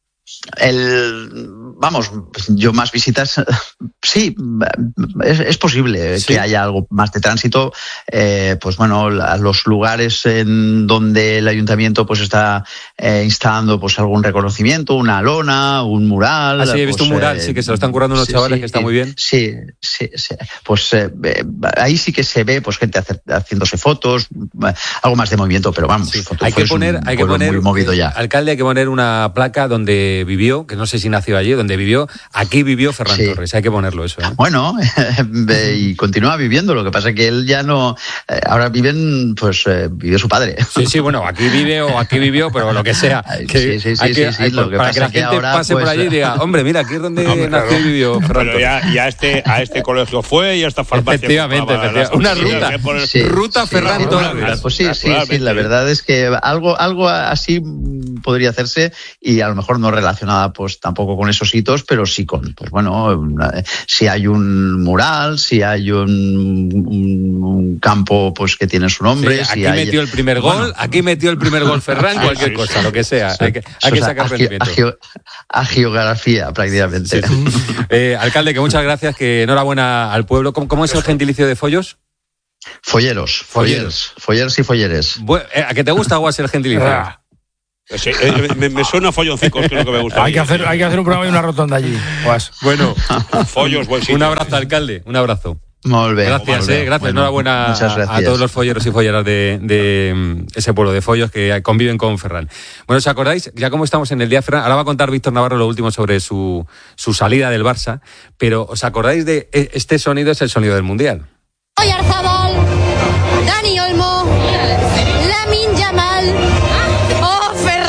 Yo más visitas, sí, es posible que haya algo más de tránsito, pues bueno, los lugares en donde el ayuntamiento pues está instalando pues algún reconocimiento, una lona, un mural. Sí, he visto un mural, sí, que se lo están currando unos chavales, que está muy bien. Sí, pues ahí sí que se ve pues gente haciéndose fotos, algo más de movimiento, pero vamos, hay que poner muy movido ya. Alcalde, hay que poner una placa donde vivió, que no sé si nació allí, donde le vivió. Aquí vivió Ferran Torres, hay que ponerlo eso. Bueno, y continúa viviendo, lo que pasa es que él ya no... ahora viven, pues vive su padre. Sí, bueno, aquí vive o aquí vivió, pero lo que sea. Que sí, lo que para pasa que la gente ahora, pase por allí y diga, hombre, mira, aquí es donde nació y vivió Ferran Torres. Pero ya a este colegio fue y a esta farmacia. Efectivamente. Una ruta Ferran Torres. Pues sí, la verdad es que algo así podría hacerse, y a lo mejor no relacionada pues tampoco con esos hitos, pero sí con, pues bueno, si hay un mural, si hay un campo pues que tiene su nombre. Sí, aquí metió el primer gol, aquí metió el primer gol Ferran, cualquier cosa, lo que sea. Hay que sacar rendimiento. A geografía, prácticamente. Alcalde, que muchas gracias, que enhorabuena al pueblo. ¿Cómo es el gentilicio de Follos? Folleros y folleres. ¿A qué te gusta, Guas, el gentilicio? Me suena a folloncicos, que es lo que me gusta. Hay que hacer un programa y una rotonda allí, Guas. Bueno, Follos, buen sitio. Un abrazo, alcalde, un abrazo. Molt bé. Gracias. Bueno, enhorabuena a todos los folleros y folleras de ese pueblo de Follos que conviven con Ferran. Bueno, ¿os acordáis? Ya como estamos en el día de Ferran, ahora va a contar Víctor Navarro lo último sobre su salida del Barça, pero ¿os acordáis de este sonido? Es el sonido del Mundial. Oyarzabal, Dani Olmo, Lamine Yamal, ¡oh,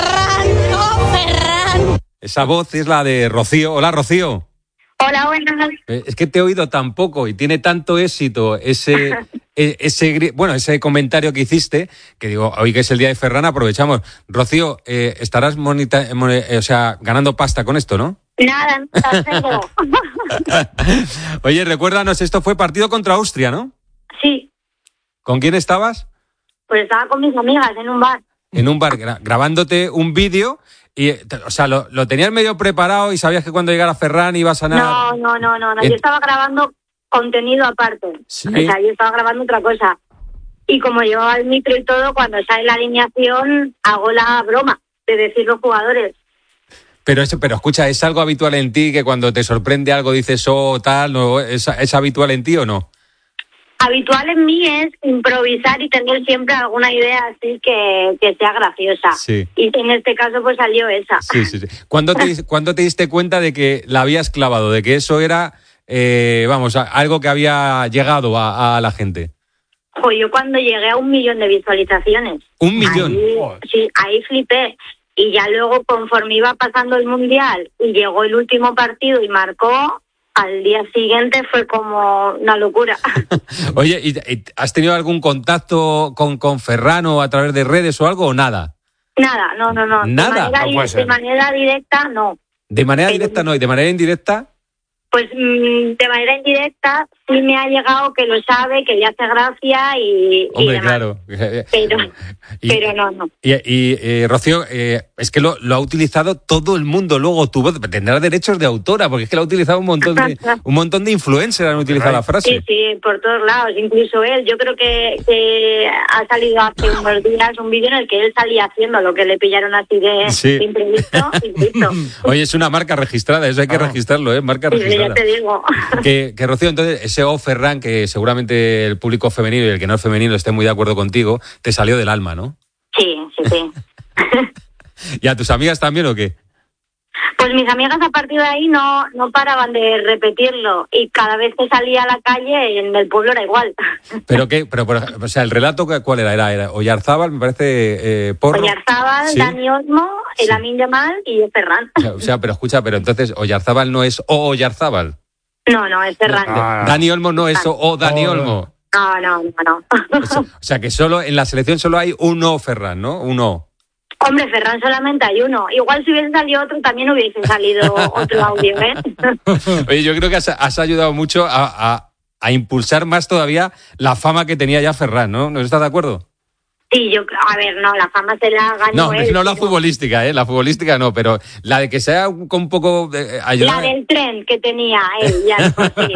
Ferran! Esa voz es la de Rocío. Hola, Rocío. Hola, buenas. Es que te he oído tan poco y tiene tanto éxito ese comentario que hiciste, que digo, hoy que es el día de Ferran, aprovechamos. Rocío, estarás ganando pasta con esto, ¿no? Nada, no. Oye, recuérdanos, esto fue partido contra Austria, ¿no? Sí. ¿Con quién estabas? Pues estaba con mis amigas en un bar. En un bar, grabándote un vídeo. Y, o sea, lo tenías medio preparado y sabías que cuando llegara Ferran ibas a No. Yo estaba grabando contenido aparte. ¿Sí? O sea, yo estaba grabando otra cosa. Y como llevaba el micro y todo, cuando sale la alineación, hago la broma de decir los jugadores. Pero escucha, ¿es algo habitual en ti que cuando te sorprende algo dices tal? ¿No? ¿Es habitual en ti o no? Habitual en mí es improvisar y tener siempre alguna idea así que sea graciosa. Sí. Y en este caso pues salió esa. Sí. ¿Cuándo te diste cuenta de que la habías clavado, de que eso era, algo que había llegado a la gente? Pues yo cuando llegué a 1 millón de visualizaciones. ¿1 millón? Ahí flipé. Y ya luego, conforme iba pasando el Mundial y llegó el último partido y marcó, al día siguiente fue como una locura. Oye, ¿y has tenido algún contacto con Ferran o a través de redes o algo o nada? Nada, no. ¿Nada? De manera directa, no. ¿De manera directa no? ¿Y de manera indirecta? Pues de manera indirecta sí me ha llegado que lo sabe, que le hace gracia y Hombre, y demás. Claro. Pero no. Y Rocío, es que lo ha utilizado todo el mundo. Luego tendrá derechos de autora, porque es que lo ha utilizado un montón de influencers han utilizado la frase. Sí, por todos lados, incluso él. Yo creo que ha salido hace unos días un vídeo en el que él salía haciendo lo que le pillaron así de imprevisto. Oye, es una marca registrada, eso hay que registrarlo, marca registrada. Ya te digo. Que Rocío, entonces, ese Ferran, que seguramente el público femenino y el que no es femenino esté muy de acuerdo contigo, te salió del alma, ¿no? Sí. ¿Y a tus amigas también o qué? Pues mis amigas a partir de ahí no paraban de repetirlo y cada vez que salía a la calle en el pueblo era igual. ¿Pero qué? O sea, ¿el relato cuál era? ¿Era Oyarzabal, me parece, Porro? Oyarzabal, ¿sí? Dani Olmo, Lamine Yamal y Ferran. O sea, pero escucha, entonces Oyarzabal no es Oyarzabal. No, es Ferran. Dani Olmo no es Dani Olmo. No. O sea, que solo en la selección solo hay uno Ferran, ¿no? Uno. Hombre, Ferran solamente hay uno. Igual si hubiese salido otro, también hubiese salido otro audio, ¿eh? Oye, yo creo que has ayudado mucho a impulsar más todavía la fama que tenía ya Ferran, ¿no? ¿No estás de acuerdo? Sí, la fama se la ganó él. No la futbolística, la futbolística no, pero la de que sea un poco ayudar. La del tren que tenía él, ya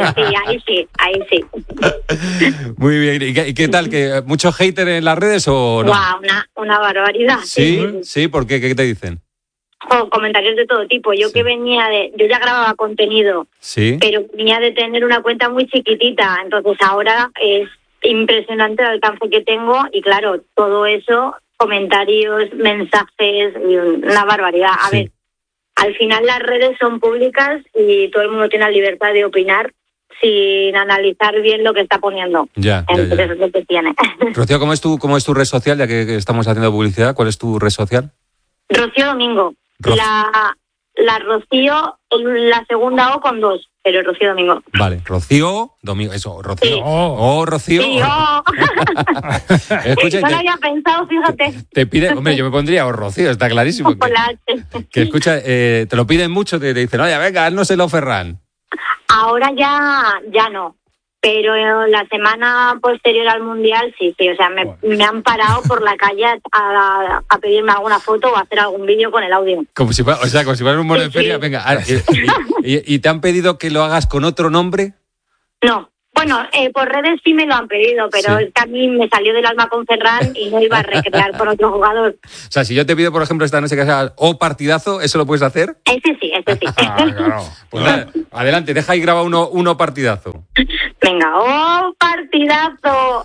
ahí sí. Muy bien, ¿y qué tal? ¿Que muchos haters en las redes o no? Wow, una barbaridad. Sí, ¿por qué? ¿Qué te dicen? Comentarios de todo tipo. Yo ya grababa contenido, pero venía de tener una cuenta muy chiquitita, entonces ahora es impresionante el alcance que tengo y claro, todo eso, comentarios, mensajes, una barbaridad. A ver, al final las redes son públicas y todo el mundo tiene la libertad de opinar sin analizar bien lo que está poniendo. Entonces es lo que tiene. Rocío, ¿cómo es tu red social, ya que estamos haciendo publicidad? ¿Cuál es tu red social? Rocío Domingo. La Rocío, la segunda O con 2, pero Rocío Domingo. Vale, Rocío Domingo, eso, Rocío. Sí. Rocío. Sí, Escucha, no lo había pensado, fíjate. Te pide, hombre, yo me pondría Rocío, está clarísimo. Que escucha, te lo piden mucho, te dicen, oye, venga, haznoselo Ferran. Ahora ya no. Pero la semana posterior al Mundial, sí. O sea, me han parado por la calle a pedirme alguna foto o a hacer algún vídeo con el audio. Como si fuera un mono de feria. Venga, ¿y te han pedido que lo hagas con otro nombre? No. Bueno, por redes sí me lo han pedido, pero es que a mí me salió del alma con Ferran y no iba a recrear con otro jugador. O sea, si yo te pido, por ejemplo, esta noche que hagas partidazo, ¿eso lo puedes hacer? Ese sí. Claro. Pues nada, adelante, deja ahí graba uno partidazo. Venga, partidazo.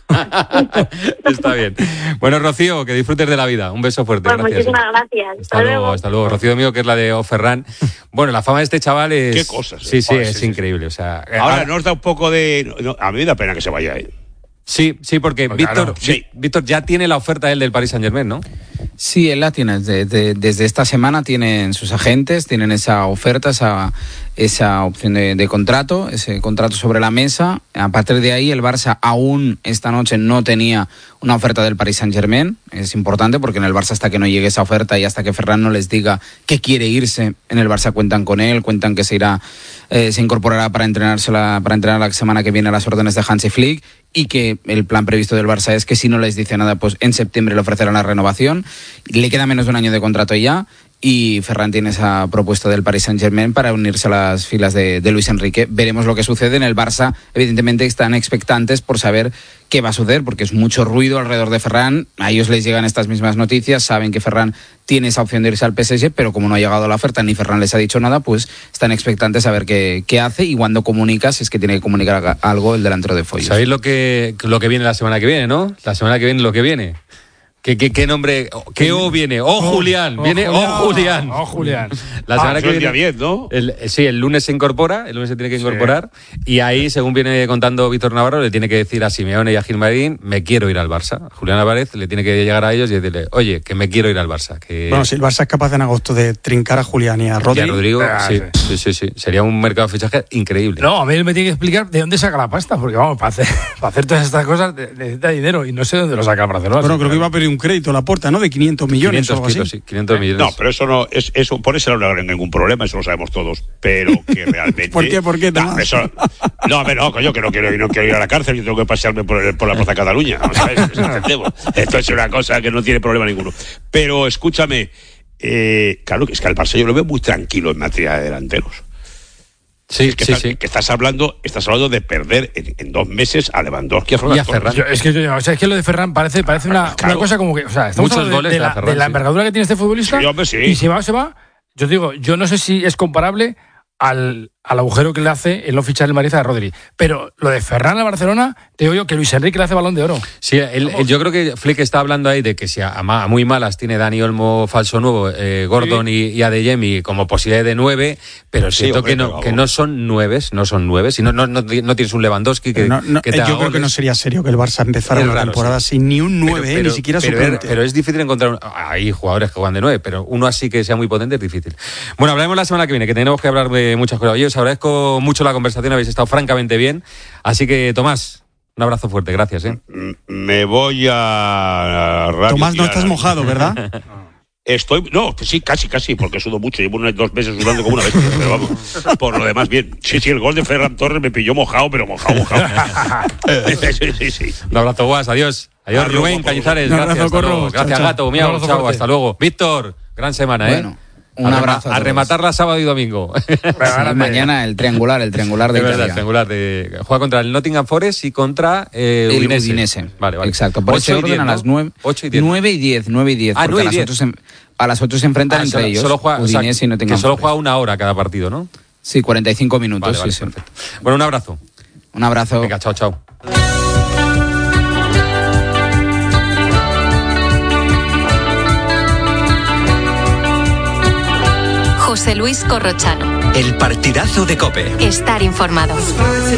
Está bien. Bueno, Rocío, que disfrutes de la vida. Un beso fuerte. Pues gracias. Muchísimas gracias. Hasta luego. Rocío Domingo, que es la de Ferran. Bueno, la fama de este chaval es... Qué cosas. Sí, es increíble. O sea, ahora nos da un poco de... No, a mí me da pena que se vaya ahí. Sí, porque Víctor ya tiene la oferta él del Paris Saint-Germain, ¿no? Sí, él la tiene. Desde esta semana tienen sus agentes, tienen esa oferta, esa opción de contrato, ese contrato sobre la mesa. A partir de ahí, el Barça aún esta noche no tenía una oferta del Paris Saint-Germain. Es importante porque en el Barça, hasta que no llegue esa oferta y hasta que Ferran no les diga que quiere irse, en el Barça cuentan con él, cuentan que se incorporará para entrenar la semana que viene a las órdenes de Hansi Flick, y que el plan previsto del Barça es que si no les dice nada, pues en septiembre le ofrecerán la renovación. Le queda menos de un año de contrato ya, y Ferran tiene esa propuesta del Paris Saint-Germain para unirse a las filas de Luis Enrique. Veremos lo que sucede. En el Barça, evidentemente, están expectantes por saber qué va a suceder, porque es mucho ruido alrededor de Ferran. A ellos les llegan estas mismas noticias, saben que Ferran tiene esa opción de irse al PSG, pero como no ha llegado la oferta ni Ferran les ha dicho nada, pues están expectantes a ver qué hace y cuando comunica, si es que tiene que comunicar algo el delantero de Foyos. ¿Sabéis lo que viene la semana que viene, no? La semana que viene lo que viene. ¿Qué nombre? ¿Qué O viene? Julián. Viene Julián. Julián. La semana que viene. El día 10, ¿no? El lunes se incorpora, el lunes se tiene que incorporar. Y ahí, según viene contando Víctor Navarro, le tiene que decir a Simeone y a Gilmarín, me quiero ir al Barça. Julián Álvarez le tiene que llegar a ellos y decirle, oye, que me quiero ir al Barça. Bueno, si el Barça es capaz en agosto de trincar a Julián y a Rodrigo. Sí. Sería un mercado de fichaje increíble. No, a mí él me tiene que explicar de dónde saca la pasta, porque vamos, para hacer todas estas cosas necesita dinero y no sé dónde lo saca el Barcelona. Bueno, creo que iba a pedir un crédito a la puerta, ¿no? De 500 millones o algo así. Sí, 500 millones. No, pero eso no, eso por eso no hay ningún problema, eso lo sabemos todos. Pero que realmente. ¿Por qué? No, coño, que no quiero ir a la cárcel, yo tengo que pasearme por la Plaza Cataluña. ¿Sabes? Esto es una cosa que no tiene problema ninguno. Pero escúchame, claro, es que al Barça yo lo veo muy tranquilo en materia de delanteros. Sí. Que estás hablando de perder en 2 meses a Lewandowski y a Ferran. Es que lo de Ferran parece una cosa como que, o sea, estamos hablando de la envergadura que tiene este futbolista. Sí, hombre, sí. Y si se va. Yo digo, yo no sé si es comparable al agujero que le hace el no fichar el Madrid a Rodri. Pero lo de Ferran a Barcelona, te digo yo que Luis Enrique le hace Balón de Oro. Sí, yo creo que Flick está hablando ahí de que si a muy malas tiene Dani Olmo falso nuevo, Gordon y Adeyemi como posibilidad de 9, pero siento que no son 9, si no tienes un Lewandowski que te haga yo creo que no sería serio que el Barça empezara una temporada sin ni un 9, ni siquiera suplente. Pero es difícil encontrar hay jugadores que juegan de 9, pero uno así que sea muy potente es difícil. Bueno, hablaremos la semana que viene, que tenemos que hablar de muchas cosas. Yo os agradezco mucho la conversación, habéis estado francamente bien. Así que, Tomás, un abrazo fuerte, gracias. Me voy a Radio Tomás, no estás mojado, ¿verdad? Sí, casi, porque sudo mucho. Llevo 2 meses sudando como una bestia, pero vamos, por lo demás, bien. Sí, el gol de Ferran Torres me pilló mojado, pero mojado. Sí. Un abrazo, Guas, adiós. Adiós, Rubén Cañizares, gracias. Gracias, Gato, miau, chao, hasta luego. Víctor, gran semana, bueno. Un abrazo. A rematarla sábado y domingo. Mañana el triangular de Italia. El triangular juega contra el Nottingham Forest y contra el Udinese. Vale. Exacto. Por ese orden 10, a las 9 y 10. 9 y 10. Porque a las 8 se enfrentan entre ellos. Solo juega, Udinese y Nottingham Forest. Solo juega 1 hora cada partido, ¿no? Sí, 45 minutos. Vale, perfecto. Bueno, un abrazo. Un abrazo. Venga, chao. José José Luis Corrochano. El partidazo de COPE. Estar informado.